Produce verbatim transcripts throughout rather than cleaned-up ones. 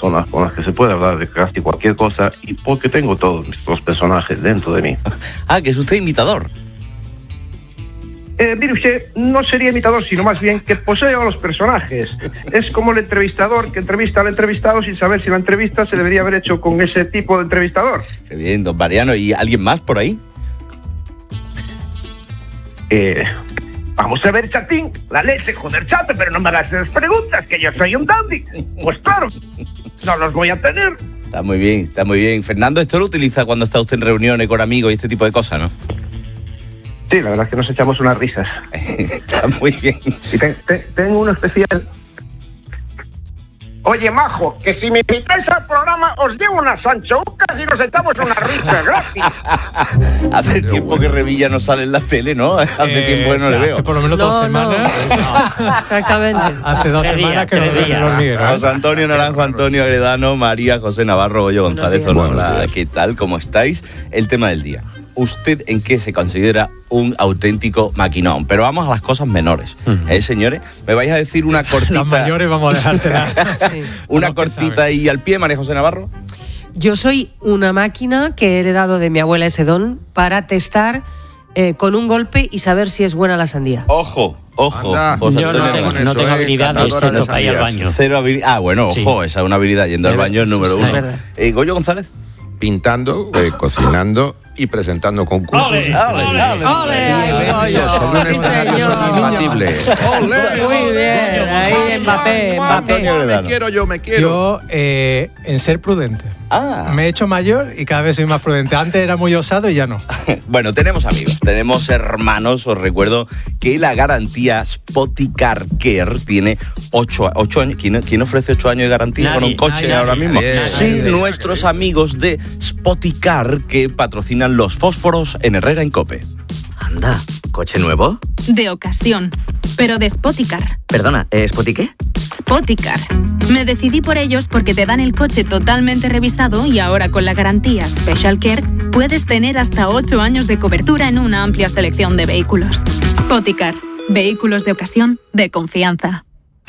personas con las que se puede hablar de casi cualquier cosa y porque tengo todos los personajes dentro de mí. Ah, que es usted imitador. Eh, mire usted, no sería imitador, sino más bien que posee a los personajes. Es como el entrevistador que entrevista al entrevistado sin saber si la entrevista se debería haber hecho con ese tipo de entrevistador. Qué bien, don Mariano. ¿Y alguien más por ahí? Eh, vamos a ver, chatín, la leche, joder, chato, pero no me hagas esas preguntas, que yo soy un dandy. Pues claro, no los voy a tener. Está muy bien, está muy bien. Fernando, esto lo utiliza cuando está usted en reuniones con amigos y este tipo de cosas, ¿no? Sí, la verdad es que nos echamos unas risas. Está muy bien. Y te, te, tengo uno especial. Oye, majo, que si me invitáis al programa os llevo unas anchoucas y nos echamos unas risas gratis. Hace tiempo bueno. que Revilla no sale en la tele, ¿no? Hace eh, tiempo que no le veo. Hace por lo menos no, dos semanas. No. Exactamente. Hace dos tres semanas días, que no días. los Miguel. José Antonio Naranjo, Antonio Agredano, María José Navarro, Goyo González. Hola, ¿qué tal? ¿Cómo estáis? El tema del día. ¿Usted en qué se considera un auténtico maquinón? Pero vamos a las cosas menores, uh-huh. ¿eh, señores? ¿Me vais a decir una cortita? Las mayores vamos a dejárselas. Sí. Una no cortita y al pie, María José Navarro. Yo soy una máquina que he heredado de mi abuela ese don para testar eh, con un golpe y saber si es buena la sandía. ¡Ojo! Ojo, yo no tengo, no tengo habilidad de excepto para ir al baño. Cero habilidad. Ah, bueno, sí. ojo, esa es una habilidad. Yendo al baño es número uno. Eh, Goyo González. Pintando, eh, cocinando y presentando concursos. ¡Ole! ¡Ole! ¡Ole! Son un escenario imbatible. ¡Ole! Muy bien, ahí Mbappé, Mbappé. Me quiero, yo me quiero. Yo, eh, en ser prudente. Ah. Me he hecho mayor y cada vez soy más prudente. Antes era muy osado y ya no. Bueno, tenemos amigos, tenemos hermanos. Os recuerdo que la garantía Spoticar Care tiene ocho, ocho años. ¿Quién, ¿Quién ofrece ocho años de garantía nadie, con un coche nadie, ahora mismo? nadie, sí, nadie, nadie. Nuestros amigos de Spoticar que patrocinan los fósforos en Herrera en Cope. Anda, ¿coche nuevo? De ocasión, pero de Spoticar. Perdona, ¿eh, ¿Spoti qué? Spoticar. Me decidí por ellos porque te dan el coche totalmente revisado y ahora con la garantía Special Care puedes tener hasta ocho años de cobertura en una amplia selección de vehículos. Spoticar. Vehículos de ocasión de confianza.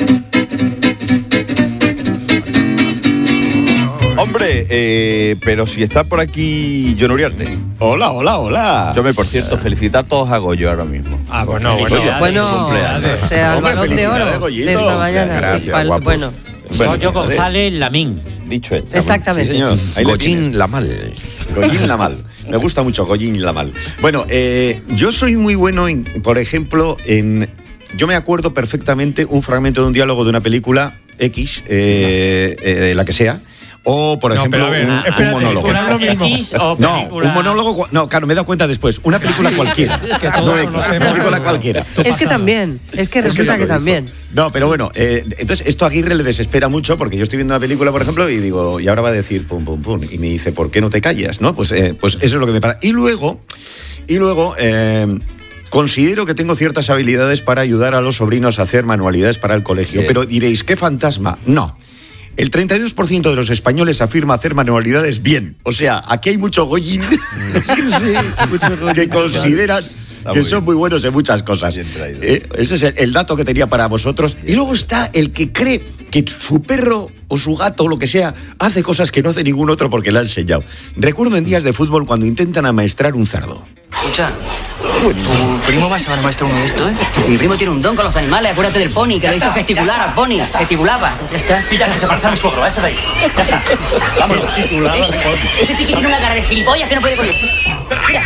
Hombre, eh, pero si está por aquí John Uriarte. Hola, hola, hola. Yo me, por cierto, felicito a todos a Goyo ahora mismo. Ah, bueno, bueno. Bueno, o sea, el balón de oro de esta mañana. Gracias, sí, pal, guapo. bueno. Bueno, Goyo González Lamín. Dicho esto. Exactamente. Sí, señor. Ahí lo Goyín tienes. Lamal. Goyín Lamal. Me gusta mucho Goyín Lamal. Bueno, eh, yo soy muy bueno, en, por ejemplo, en... Yo me acuerdo perfectamente un fragmento de un diálogo de una película X, eh, eh, la que sea. O, por No, ejemplo, pero a ver, un, espérate, un monólogo. ¿es lo mismo? X o No, película. un monólogo. No, claro, me he dado cuenta después. Una película cualquiera. que todos no X, conocemos. una película cualquiera. Es que también, es que resulta ya que lo también. dijo. No, pero bueno, eh, entonces esto a Aguirre le desespera mucho porque yo estoy viendo una película, por ejemplo, y digo, y ahora va a decir pum, pum, pum. Y me dice, ¿por qué no te callas? ¿No? Pues, eh, pues eso es lo que me pasa. Y luego, y luego, eh, considero que tengo ciertas habilidades para ayudar a los sobrinos a hacer manualidades para el colegio. Bien. Pero diréis, ¿qué fantasma? No. El treinta y dos por ciento de los españoles afirma hacer manualidades bien. O sea, aquí hay mucho Goyín que consideran Está que muy son bien. muy buenos en muchas cosas. Bien traído. Eh, ese es el, el dato que tenía para vosotros. Y luego está el que cree que su perro o su gato o lo que sea hace cosas que no hace ningún otro porque le ha enseñado. Recuerdo en días de fútbol cuando intentan amaestrar un cerdo. Escucha, tu primo va a saber maestro uno de esto, ¿eh? Si mi primo tiene un don con los animales, acuérdate del pony, que lo hizo gesticular al pony. Gesticulaba. Ya está. Pilla, que se parece a mi suegro, ese de ahí. Ya está. Vámonos. Ese sí que tiene una cara de gilipollas que no puede con él. Mira.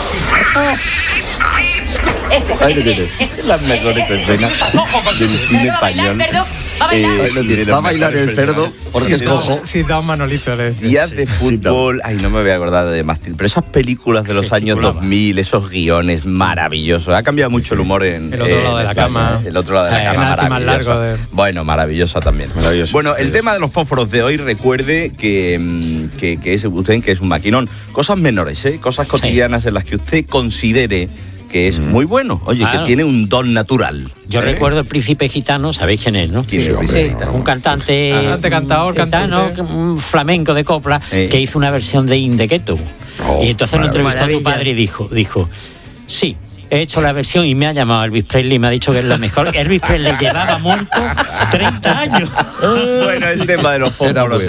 Ese, Ahí lo ese, tienes. ese. Las mejores escenas del cine español. Ahí lo tienes. Va a bailar el cerdo porque es Sí, cojo. Sí, da un manolito. Le decía. Días de fútbol, ay, no me voy a acordar de más, pero esas películas de los años Gesticulaba. dos mil, esos guiones maravillosos. Ha cambiado mucho el humor en El otro eh, lado de la España, cama. El otro lado de la Eh, cama, penalti más maravillosa. largo de- Bueno, maravillosa también. Maravilloso. Bueno, el tema de los fósforos de hoy, recuerde que, mm, que, que es usted que es un maquinón. Cosas menores, ¿eh? Cosas cotidianas en las que usted considere que es muy bueno. Oye, Claro. que tiene un don natural. Yo ¿eh? recuerdo el príncipe gitano, ¿sabéis quién es, no? ¿Quién es el hombre, príncipe no, gitano? Un cantante, Cantante, cantador, gitano, cantante. un flamenco de copla, Eh. que hizo una versión de In the Ghetto. Oh, y entonces lo entrevistó a tu maravilla. padre y dijo, dijo, sí, he hecho la versión y me ha llamado Elvis Presley y me ha dicho que es la mejor. Elvis Presley llevaba muerto treinta años. Bueno, el tema de los Era fósforos